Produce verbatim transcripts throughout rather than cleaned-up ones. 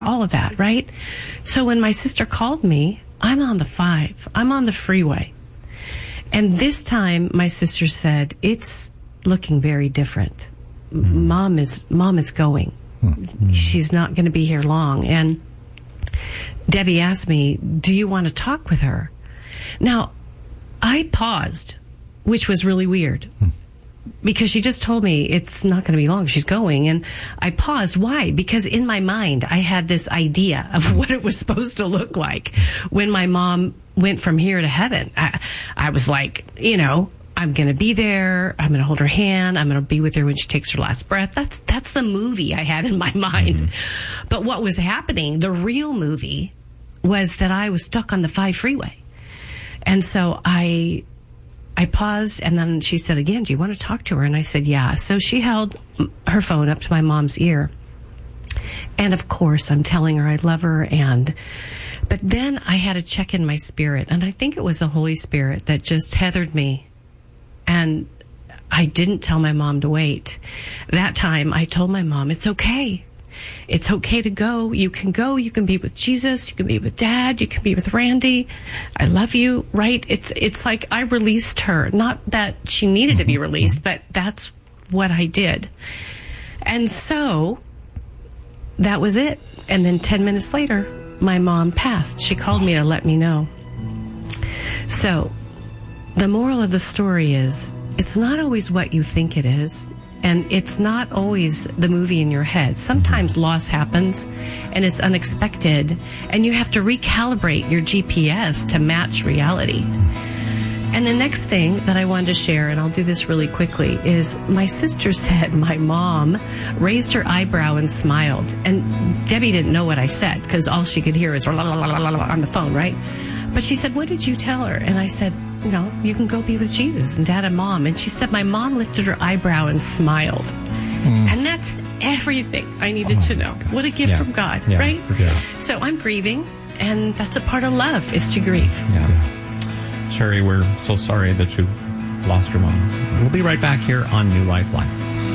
all of that, right? So when my sister called me, I'm on the five. I'm on the freeway. And this time, my sister said, it's looking very different. Mm-hmm. Mom is mom is going. Mm-hmm. She's not going to be here long. And Debbie asked me, do you want to talk with her? Now, I paused, which was really weird. Mm-hmm. Because she just told me it's not going to be long. She's going. And I paused. Why? Because in my mind, I had this idea of what it was supposed to look like when my mom went from here to heaven. I, I was like, you know, I'm going to be there. I'm going to hold her hand. I'm going to be with her when she takes her last breath. That's, that's the movie I had in my mind. Mm-hmm. But what was happening, the real movie, was that I was stuck on the five freeway. And so I... I paused, and then she said again, do you want to talk to her? And I said, yeah. So she held her phone up to my mom's ear. And of course, I'm telling her I love her. And, but then I had a check in my spirit. And I think it was the Holy Spirit that just tethered me. And I didn't tell my mom to wait. That time I told my mom, it's okay. It's okay to go. You can go. You can be with Jesus. You can be with Dad. You can be with Randy. I love you, right? It's it's like I released her. Not that she needed to be released, but that's what I did. And so that was it. And then ten minutes later, my mom passed. She called me to let me know. So the moral of the story is, it's not always what you think it is. And it's not always the movie in your head. Sometimes loss happens, and it's unexpected, and you have to recalibrate your G P S to match reality. And the next thing that I wanted to share, and I'll do this really quickly, is my sister said my mom raised her eyebrow and smiled. And Debbie didn't know what I said, because all she could hear is la, la, la, la, la, la, on the phone, right? But she said, what did you tell her? And I said, you know, you can go be with Jesus and Dad and Mom. And she said my mom lifted her eyebrow and smiled. Mm. And that's everything I needed oh, to know. Gosh. What a gift yeah. from God, yeah. right? Yeah. So I'm grieving, and that's a part of love, is to grieve. Yeah. Sherry, we're so sorry that you lost your mom. We'll be right back here on New Life Live.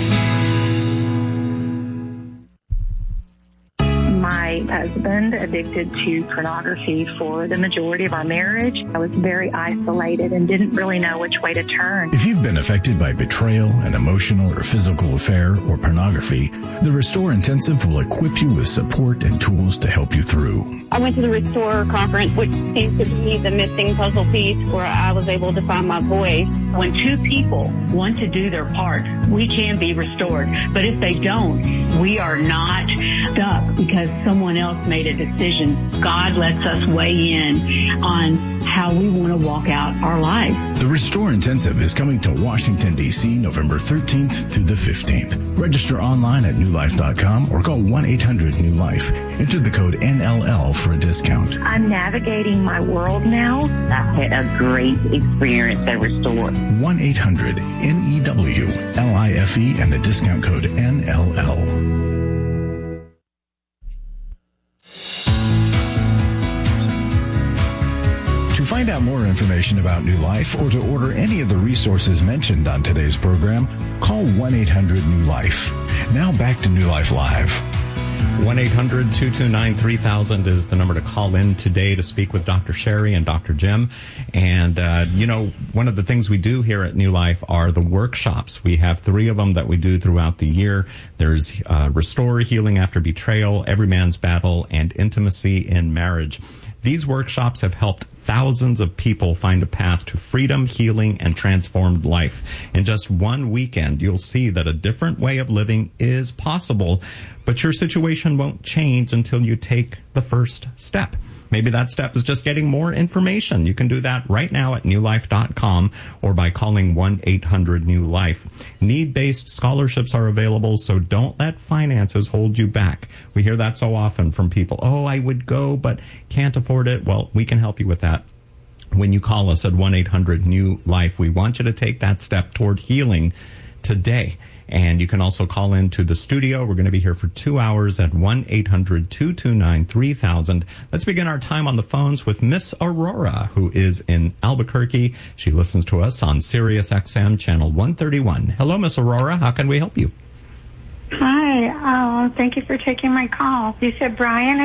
My husband addicted to pornography for the majority of our marriage. I was very isolated and didn't really know which way to turn. If you've been affected by betrayal, an emotional or physical affair, or pornography, the Restore Intensive will equip you with support and tools to help you through. I went to the Restore conference, which seems to be the missing puzzle piece where I was able to find my voice. When two people want to do their part, we can be restored. But if they don't, we are not stuck because someone else made a decision. God lets us weigh in on how we want to walk out our life. The Restore Intensive is coming to Washington, D C November thirteenth through the fifteenth. Register online at new life dot com or call one eight hundred new life. Enter the code N L L for a discount. I'm navigating my world now. I've had a great experience at Restore. one eight hundred N E W L I F E and the discount code N L L. To find out more information about New Life or to order any of the resources mentioned on today's program, call one eight hundred new life. Now back to New Life Live. one eight hundred two two nine three thousand is the number to call in today to speak with Doctor Sherry and Doctor Jim. And, uh, you know, one of the things we do here at New Life are the workshops. We have three of them that we do throughout the year. There's uh, Restore, Healing After Betrayal, Every Man's Battle, and Intimacy in Marriage. These workshops have helped thousands of people find a path to freedom, healing, and transformed life. In just one weekend, you'll see that a different way of living is possible, but your situation won't change until you take the first step. Maybe that step is just getting more information. You can do that right now at new life dot com or by calling one eight hundred new life. Need-based scholarships are available, so don't let finances hold you back. We hear that so often from people. Oh, I would go, but can't afford it. Well, we can help you with that. When you call us at one eight hundred new life, we want you to take that step toward healing today. And you can also call in to the studio. We're going to be here for two hours at one eight hundred two two nine three thousand. Let's begin our time on the phones with Miss Aurora, who is in Albuquerque. She listens to us on Sirius X M channel one thirty-one. Hello, Miss Aurora. How can we help you? Hi. Oh, thank you for taking my call. You said Brian,